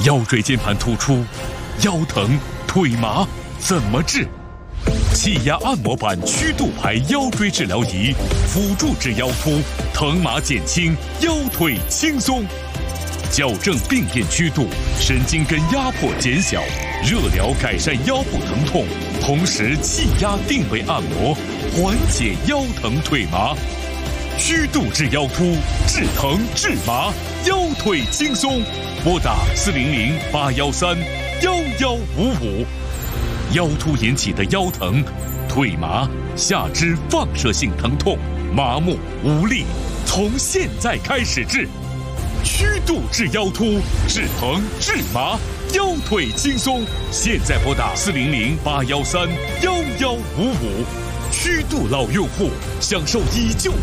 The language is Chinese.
腰椎间盘突出、腰疼、腿麻怎么治？气压按摩板曲度牌腰椎治疗仪，辅助治腰突，疼麻减轻，腰腿轻松。矫正病变曲度，神经根压迫减小，热疗改善腰部疼痛，同时气压定位按摩，缓解腰疼腿麻。曲度治腰突，治疼治麻，腰腿轻松。拨打400-813-1155。腰突引起的腰疼、腿麻、下肢放射性疼痛、麻木无力，从现在开始治。曲度治腰突，治疼治麻，腰腿轻松。现在拨打400-813-1155。曲度老用户享受以旧